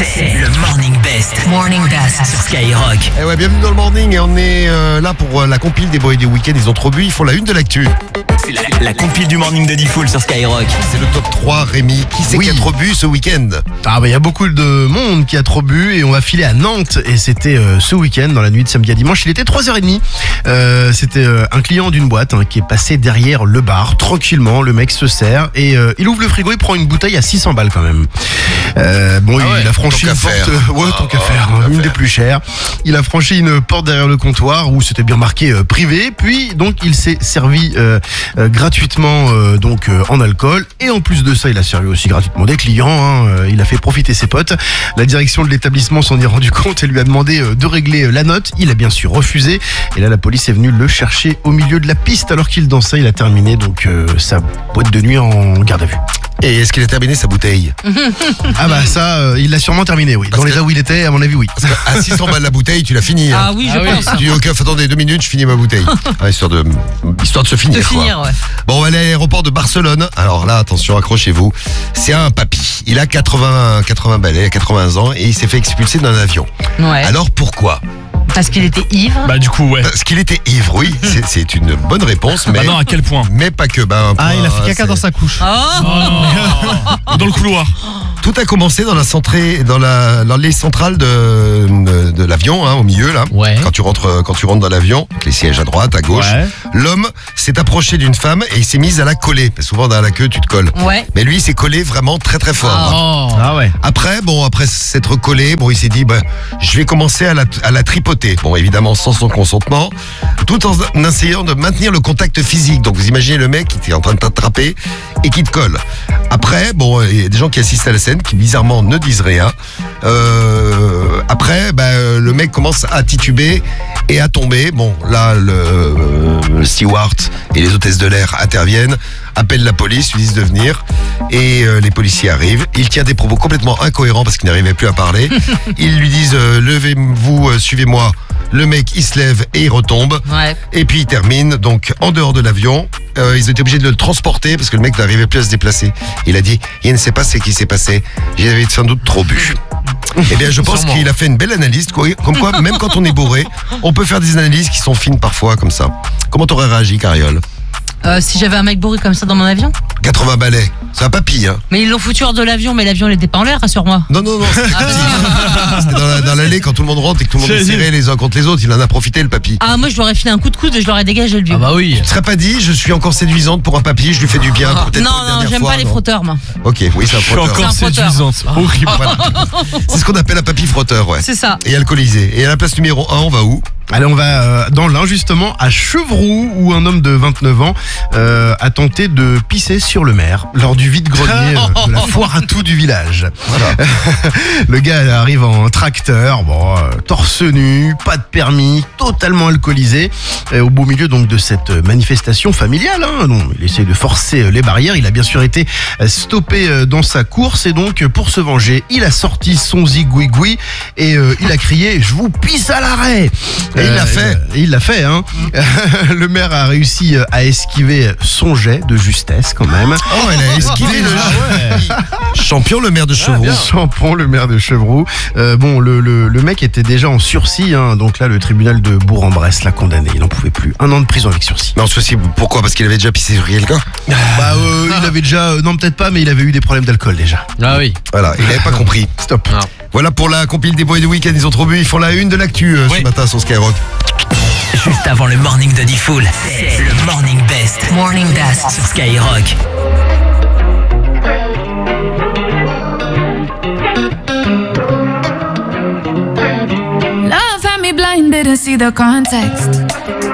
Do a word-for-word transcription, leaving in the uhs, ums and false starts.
C'est le Morning Best. Morning Best sur Skyrock. Eh ouais, bienvenue dans le Morning et on est euh, là pour euh, la compile des boys du week-end. Ils ont trop bu, ils font la une de l'actu. C'est la, la compile du Morning de Diffoul sur Skyrock. C'est le top trois, Rémi. Qui c'est Oui. qui a trop bu ce week-end? Ah bah il y a beaucoup de monde qui a trop bu et on va filer à Nantes et c'était euh, ce week-end dans la nuit de samedi à dimanche. Il était trois heures trente. Euh, c'était euh, un client d'une boîte hein, qui est passé derrière le bar tranquillement. Le mec se sert et euh, il ouvre le frigo, il prend une bouteille à six cents balles quand même. Euh, bon, Ah ouais, il a franchi tant une qu'à porte, faire. euh, ouais, Ah, tant qu'à ah, faire, tant hein, qu'à une faire. des plus chères. Il a franchi une porte derrière le comptoir où c'était bien marqué euh, privé. Puis donc il s'est servi euh, euh, gratuitement euh, donc euh, en alcool et en plus de ça, il a servi aussi gratuitement des clients. Hein, euh, il a fait profiter ses potes. La direction de l'établissement s'en est rendu compte et lui a demandé euh, de régler euh, la note. Il a bien sûr refusé. Et là, la police est venue le chercher au milieu de la piste alors qu'il dansait. Il a terminé donc euh, sa boîte de nuit en garde à vue. Et est-ce qu'il a terminé sa bouteille? Ah bah ça, euh, il l'a sûrement terminé, oui. Parce Dans que- l'état où il était, à mon avis, oui. À six cents balles la bouteille, tu l'as fini. Hein. Ah oui, je pense. Tu dis ok, attendez deux minutes, je finis ma bouteille. Ah, histoire de, histoire de se finir. De quoi. finir, ouais. Bon, on va aller à l'aéroport de Barcelone. Alors là, attention, accrochez-vous. C'est un papy. Il a quatre-vingts, quatre-vingts balais, quatre-vingts ans, et il s'est fait expulser d'un avion. Ouais. Alors pourquoi? Parce qu'il était ivre. Bah du coup ouais. Parce qu'il était ivre, oui. C'est, c'est une bonne réponse, mais, Bah non, à quel point? mais pas que. Ben, un Ah, point, il a fait caca c'est- dans sa couche. Oh, Dans le couloir. Tout a commencé dans la centrée, dans la, dans les centrales de, de, de l'avion, hein, au milieu là. Ouais. Quand tu rentres, quand tu rentres dans l'avion, avec les sièges à droite, à gauche. Ouais. L'homme s'est approché d'une femme et il s'est mis à la coller. Parce que souvent dans la queue, tu te colles. ouais. Mais lui, il s'est collé vraiment très très fort. Oh. Ah ouais. Après, bon, après s'être collé, bon, il s'est dit, bah, je vais commencer à la, à la tripoter. Bon, évidemment, sans son consentement, tout en essayant de maintenir le contact physique. Donc, vous imaginez le mec qui est en train de t'attraper et qui te colle. Après, bon, il y a des gens qui assistent à la scène qui bizarrement ne disent rien. Euh, après, bah, le mec commence à tituber et à tomber. Bon, là, le, le steward et les hôtesses de l'air interviennent, appellent la police, lui disent de venir. Et euh, les policiers arrivent. Il tient des propos complètement incohérents parce qu'il n'arrivait plus à parler. Ils lui disent euh, levez-vous, euh, suivez-moi. Le mec, il se lève et il retombe. Ouais. Et puis il termine donc en dehors de l'avion. Euh, ils étaient obligés de le transporter parce que le mec n'arrivait plus à se déplacer. Il a dit il ne sait pas ce qui s'est passé. J'avais sans doute trop bu. Eh bien, je pense Sûrement. qu'il a fait une belle analyse, quoi. Comme quoi, même quand on est bourré, on peut faire des analyses qui sont fines parfois, comme ça. Comment t'aurais réagi, Cariole? Euh, si j'avais un mec bourré comme ça dans mon avion. quatre-vingts balais, c'est un papy, hein. Mais ils l'ont foutu hors de l'avion, mais l'avion il était pas en l'air, rassure-moi. Non, non, non, c'était c'était dans la- dans l'allée quand tout le monde rentre et que tout le monde est serré les uns contre les autres. Il en a profité, le papy. Ah, moi je lui aurais filé un coup de coude et je l'aurais dégagé le vieux. Ah bah oui. Tu te serais pas dit, je suis encore séduisante pour un papy, je lui fais du bien, peut-être non, pour une non, dernière j'aime fois, pas les non. frotteurs, moi. Ok, oui, c'est un Je suis frotteur. encore C'est un frotteur. séduisante. Horrible. Voilà. C'est ce qu'on appelle un papy frotteur, ouais. C'est ça. Et alcoolisé. Et à la place numéro un, on va où? Allez, on va euh, dans l'Ain justement à Chevroux où un homme de vingt-neuf ans euh, a tenté de pisser sur le maire lors du vide-grenier euh, de la foire à tout du village. Voilà. Le gars arrive en tracteur, bon, euh, torse nu, pas de permis, totalement alcoolisé. Et au beau milieu donc de cette manifestation familiale, hein, non, il essaye de forcer euh, les barrières. Il a bien sûr été euh, stoppé euh, dans sa course et donc euh, pour se venger, il a sorti son zigouigoui et euh, il a crié « Je vous pisse à l'arrêt !» Et il l'a fait. euh, Et il l'a fait, hein. Le maire a réussi à esquiver son jet de justesse quand même. Oh, elle a esquivé le champion, le maire de Chevroux. Champon, le maire de Chevroux. Euh, bon, le, le, le mec était déjà en sursis, hein, donc là, le tribunal de Bourg-en-Bresse l'a condamné. Il n'en pouvait plus. Un an de prison avec sursis. Non, ceci, pourquoi? Parce qu'il avait déjà pissé sur quelqu'un. Bah, euh, il avait déjà, euh, non peut-être pas, mais il avait eu des problèmes d'alcool déjà. Ah oui. Voilà, il n'avait pas compris. Stop. Voilà pour la compile des boys du week-end. Ils ont trop bu, ils font la une de l'actu euh, ce Oui. matin sur Skyrock. Juste avant le Morning de Diffoul, c'est le Morning Best. Morning Best sur Skyrock. Love had me blind, didn't see the context.